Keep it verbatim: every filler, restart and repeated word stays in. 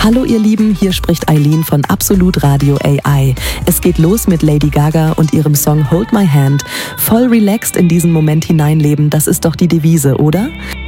Hallo ihr Lieben, hier spricht Eileen von Absolut Radio A I. Es geht los mit Lady Gaga und ihrem Song Hold My Hand. Voll relaxed in diesen Moment hineinleben, das ist doch die Devise, oder?